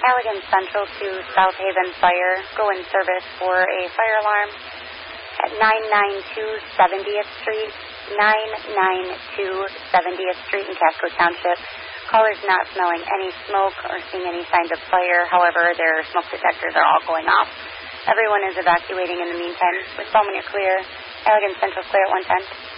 Allegan Central to South Haven Fire. Go in service for a fire alarm at 992 70th Street, 992 70th Street in Casco Township. Callers not smelling any smoke or seeing any signs of fire. However, their smoke detectors are all going off. Everyone is evacuating in the meantime. Respond when you're clear. Allegan Central clear at 110.